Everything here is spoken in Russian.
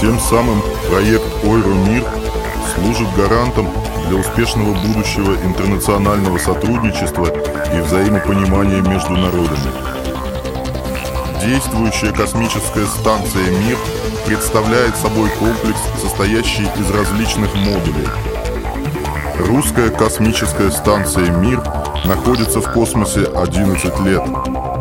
Тем самым проект «Ойро-Мир» служит гарантом для успешного будущего интернационального сотрудничества и взаимопонимания между народами. Действующая космическая станция «Мир» представляет собой комплекс, состоящий из различных модулей. Русская космическая станция «Мир» находится в космосе 11 лет.